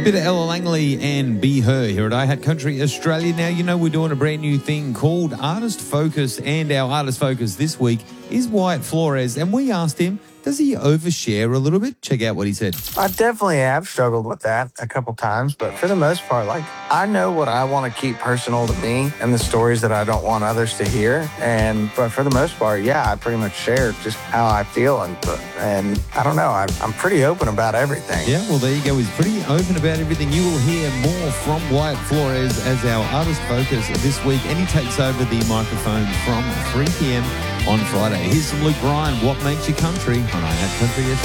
Bit of Ella Langley and Be Her here at iHat Country Australia. Now, you know we're doing a brand new thing called Artist Focus, and our Artist Focus this week is Wyatt Flores, and we asked him, does he overshare a little bit? Check out what he said. I definitely have struggled with that a couple times, but for the most part, like, I know what I want to keep personal to me and the stories that I don't want others to hear. But for the most part, yeah, I pretty much share just how I feel. And I don't know, I'm pretty open about everything. Yeah, well, there you go. He's pretty open about everything. You will hear more from Wyatt Flores as our Artist Focus this week, and he takes over the microphone from 3 p.m. on Friday. Here's some Luke Bryan, What Makes You Country, on iHat Country Australia.